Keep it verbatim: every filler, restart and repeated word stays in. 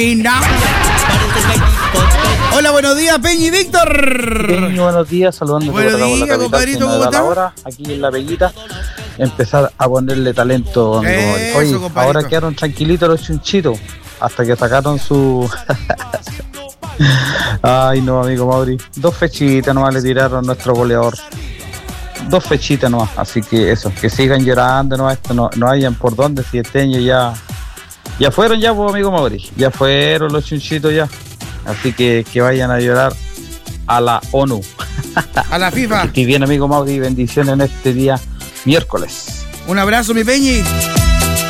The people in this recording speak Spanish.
Hola, buenos días, Peña y Víctor. Peña, buenos días, saludando. Buenos días, compadrito, ¿cómo estás? Ahora, aquí en La Peguita, empezar a ponerle talento. Amigo. Eso, Oye, compadrito. ahora quedaron tranquilitos los chunchitos, hasta que sacaron su... Ay, no, amigo Mauri. Dos fechitas nomás le tiraron a nuestro goleador. Dos fechitas nomás, así que eso, que sigan llorando, no, esto no, no hayan por dónde, si este año ya... Ya fueron ya, pues, amigo Mauri, ya fueron los chunchitos ya. Así que que vayan a llorar a la ONU. A la FIFA. Y bien, amigo Mauri, bendiciones en este día miércoles. Un abrazo, mi Peñi.